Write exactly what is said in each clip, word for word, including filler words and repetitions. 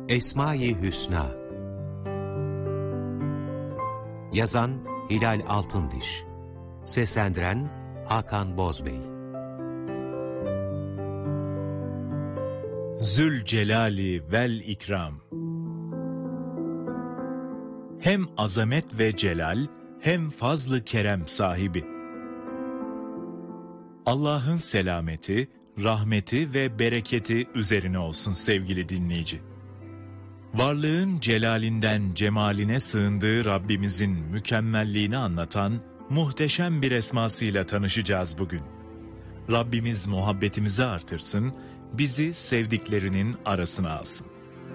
Esma-i Hüsna. Yazan Hilal Altındiş. Seslendiren Hakan Bozbey. Zülcelali vel ikram. Hem azamet ve celal, hem fazl-ı kerem sahibi. Allah'ın selameti, rahmeti ve bereketi üzerine olsun sevgili dinleyici. Varlığın celalinden cemaline sığındığı Rabbimizin mükemmelliğini anlatan muhteşem bir esmasıyla tanışacağız bugün. Rabbimiz muhabbetimizi artırsın, bizi sevdiklerinin arasına alsın.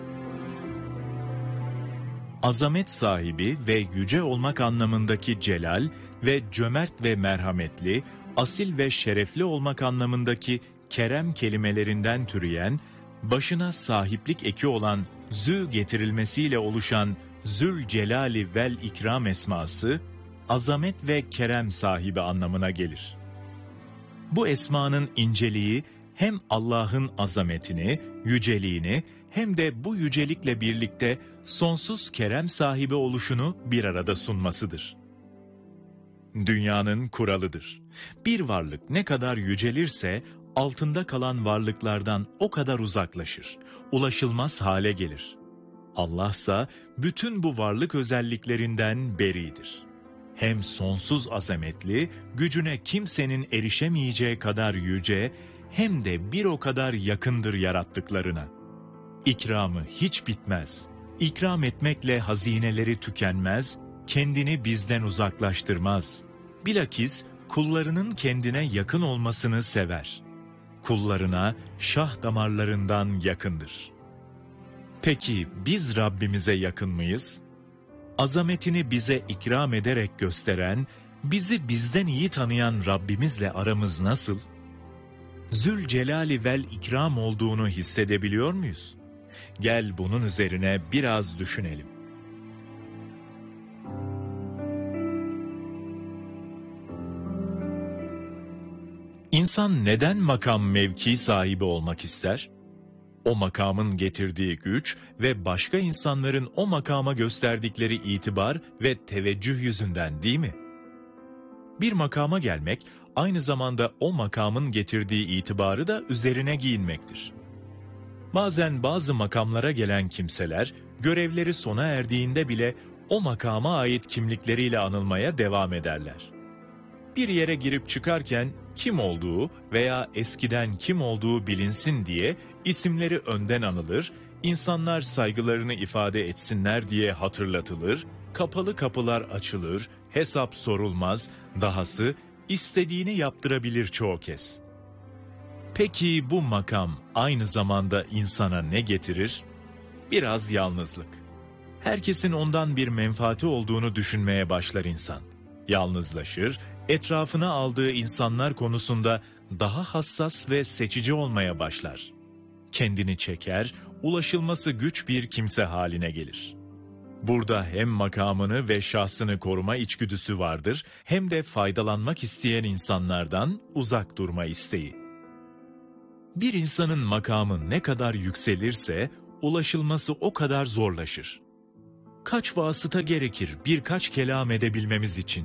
Azamet sahibi ve yüce olmak anlamındaki celal ve cömert ve merhametli, asil ve şerefli olmak anlamındaki kerem kelimelerinden türeyen, başına sahiplik eki olan zü getirilmesiyle oluşan Zülcelali vel ikram esması, azamet ve kerem sahibi anlamına gelir. Bu esmanın inceliği, hem Allah'ın azametini, yüceliğini, hem de bu yücelikle birlikte sonsuz kerem sahibi oluşunu bir arada sunmasıdır. Dünyanın kuralıdır. Bir varlık ne kadar yücelirse, altında kalan varlıklardan o kadar uzaklaşır, ulaşılmaz hale gelir. Allah'sa bütün bu varlık özelliklerinden beridir. Hem sonsuz azametli, gücüne kimsenin erişemeyeceği kadar yüce, hem de bir o kadar yakındır yarattıklarına. İkramı hiç bitmez. İkram etmekle hazineleri tükenmez, kendini bizden uzaklaştırmaz. Bilakis kullarının kendine yakın olmasını sever. Kullarına şah damarlarından yakındır. Peki biz Rabbimize yakın mıyız? Azametini bize ikram ederek gösteren, bizi bizden iyi tanıyan Rabbimizle aramız nasıl? Zülcelali vel ikram olduğunu hissedebiliyor muyuz? Gel bunun üzerine biraz düşünelim. İnsan neden makam mevki sahibi olmak ister? O makamın getirdiği güç ve başka insanların o makama gösterdikleri itibar ve teveccüh yüzünden değil mi? Bir makama gelmek, aynı zamanda o makamın getirdiği itibarı da üzerine giyinmektir. Bazen bazı makamlara gelen kimseler, görevleri sona erdiğinde bile o makama ait kimlikleriyle anılmaya devam ederler. Bir yere girip çıkarken kim olduğu veya eskiden kim olduğu bilinsin diye isimleri önden anılır, insanlar saygılarını ifade etsinler diye hatırlatılır, kapalı kapılar açılır, hesap sorulmaz, dahası istediğini yaptırabilir çoğu kez. Peki bu makam aynı zamanda insana ne getirir? Biraz yalnızlık. Herkesin ondan bir menfaati olduğunu düşünmeye başlar insan. Yalnızlaşır, etrafına aldığı insanlar konusunda daha hassas ve seçici olmaya başlar. Kendini çeker, ulaşılması güç bir kimse haline gelir. Burada hem makamını ve şahsını koruma içgüdüsü vardır, hem de faydalanmak isteyen insanlardan uzak durma isteği. Bir insanın makamı ne kadar yükselirse, ulaşılması o kadar zorlaşır. Kaç vasıta gerekir birkaç kelam edebilmemiz için?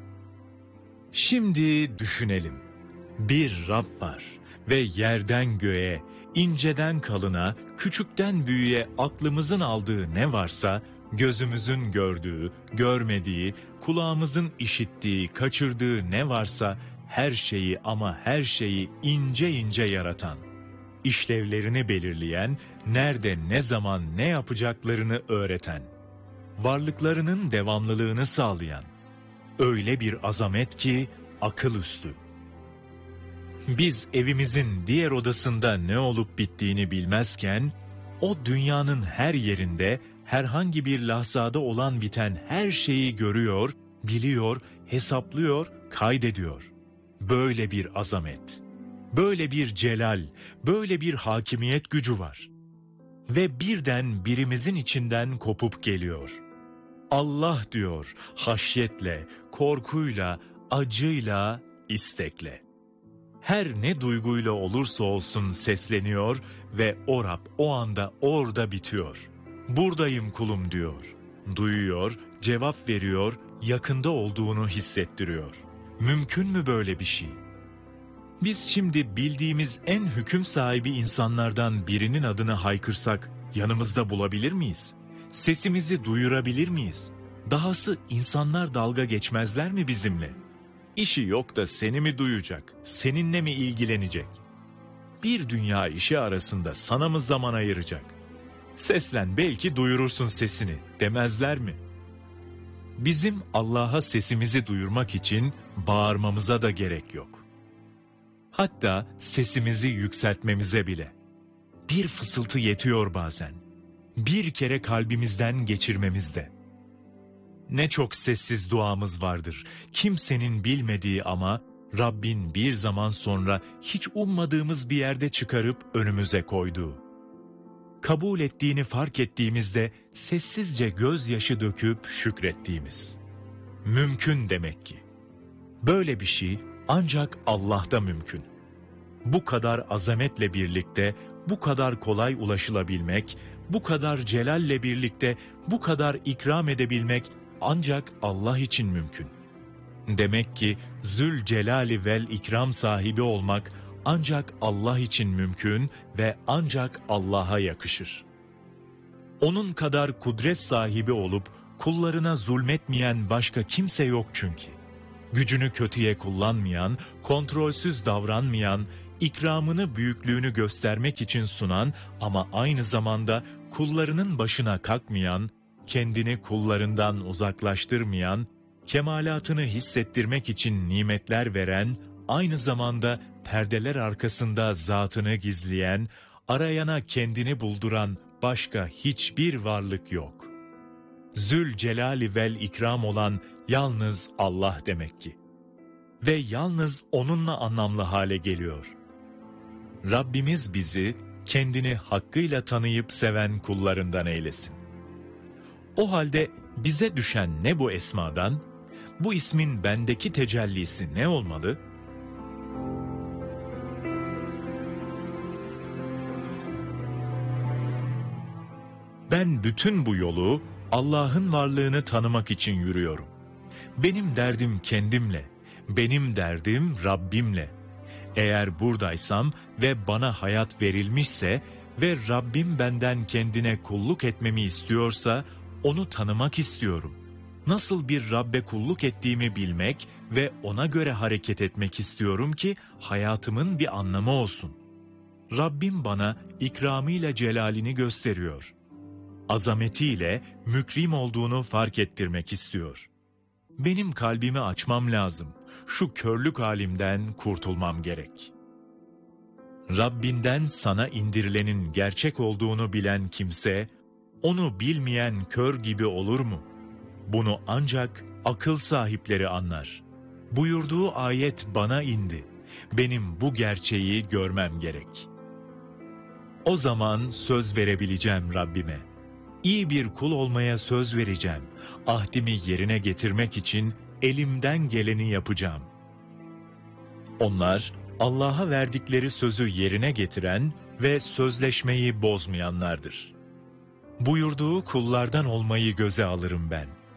Şimdi düşünelim. Bir Rab var ve yerden göğe, inceden kalına, küçükten büyüğe aklımızın aldığı ne varsa, gözümüzün gördüğü, görmediği, kulağımızın işittiği, kaçırdığı ne varsa, her şeyi ama her şeyi ince ince yaratan, işlevlerini belirleyen, nerede ne zaman ne yapacaklarını öğreten, varlıklarının devamlılığını sağlayan, öyle bir azamet ki akıl üstü. Biz evimizin diğer odasında ne olup bittiğini bilmezken, o dünyanın her yerinde, herhangi bir lahzada olan biten her şeyi görüyor, biliyor, hesaplıyor, kaydediyor. Böyle bir azamet, böyle bir celal, böyle bir hakimiyet gücü var. Ve birden birimizin içinden kopup geliyor. Allah diyor, haşyetle, korkuyla, acıyla, istekle. Her ne duyguyla olursa olsun sesleniyor ve o Rab o anda orada bitiyor. Buradayım kulum diyor. Duyuyor, cevap veriyor, yakında olduğunu hissettiriyor. Mümkün mü böyle bir şey? Biz şimdi bildiğimiz en hüküm sahibi insanlardan birinin adını haykırsak yanımızda bulabilir miyiz? Sesimizi duyurabilir miyiz? Dahası insanlar dalga geçmezler mi bizimle? İşi yok da seni mi duyacak, seninle mi ilgilenecek? Bir dünya işi arasında sana mı zaman ayıracak? Seslen, belki duyurursun sesini demezler mi? Bizim Allah'a sesimizi duyurmak için bağırmamıza da gerek yok. Hatta sesimizi yükseltmemize bile. Bir fısıltı yetiyor bazen. Bir kere kalbimizden geçirmemizde. Ne çok sessiz duamız vardır. Kimsenin bilmediği ama Rabbin bir zaman sonra hiç ummadığımız bir yerde çıkarıp önümüze koyduğu. Kabul ettiğini fark ettiğimizde sessizce gözyaşı döküp şükrettiğimiz. Mümkün demek ki. Böyle bir şey ancak Allah'ta mümkün. Bu kadar azametle birlikte, bu kadar kolay ulaşılabilmek, bu kadar celalle birlikte, bu kadar ikram edebilmek ancak Allah için mümkün. Demek ki Zülcelali vel ikram sahibi olmak ancak Allah için mümkün ve ancak Allah'a yakışır. Onun kadar kudret sahibi olup kullarına zulmetmeyen başka kimse yok çünkü. Gücünü kötüye kullanmayan, kontrolsüz davranmayan, ikramını, büyüklüğünü göstermek için sunan ama aynı zamanda kullarının başına kalkmayan, kendini kullarından uzaklaştırmayan, kemalatını hissettirmek için nimetler veren, aynı zamanda perdeler arkasında zatını gizleyen, arayana kendini bulduran başka hiçbir varlık yok. Zülcelali vel ikram olan yalnız Allah demek ki. Ve yalnız onunla anlamlı hale geliyor. Rabbimiz bizi kendini hakkıyla tanıyıp seven kullarından eylesin. O halde bize düşen ne bu esmadan? Bu ismin bendeki tecellisi ne olmalı? Ben bütün bu yolu Allah'ın varlığını tanımak için yürüyorum. Benim derdim kendimle, benim derdim Rabbimle. Eğer buradaysam ve bana hayat verilmişse ve Rabbim benden kendine kulluk etmemi istiyorsa, onu tanımak istiyorum. Nasıl bir Rabbe kulluk ettiğimi bilmek ve ona göre hareket etmek istiyorum ki hayatımın bir anlamı olsun. Rabbim bana ikramıyla celalini gösteriyor. Azametiyle mükrim olduğunu fark ettirmek istiyor. Benim kalbimi açmam lazım. Şu körlük halimden kurtulmam gerek. Rabbinden sana indirilenin gerçek olduğunu bilen kimse, onu bilmeyen kör gibi olur mu? Bunu ancak akıl sahipleri anlar. Buyurduğu ayet bana indi. Benim bu gerçeği görmem gerek. O zaman söz verebileceğim Rabbime. İyi bir kul olmaya söz vereceğim. Ahdimi yerine getirmek için elimden geleni yapacağım. Onlar Allah'a verdikleri sözü yerine getiren ve sözleşmeyi bozmayanlardır. Buyurduğu kullardan olmayı göze alırım ben.